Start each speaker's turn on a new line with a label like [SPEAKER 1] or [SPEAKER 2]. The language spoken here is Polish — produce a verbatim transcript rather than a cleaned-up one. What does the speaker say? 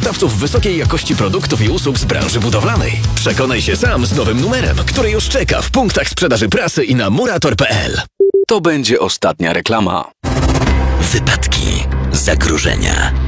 [SPEAKER 1] dostawców wysokiej jakości produktów i usług z branży budowlanej. Przekonaj się sam z nowym numerem, który już czeka w punktach sprzedaży prasy i na murator kropka p l.
[SPEAKER 2] To będzie ostatnia reklama.
[SPEAKER 3] Wypadki, zagrożenia,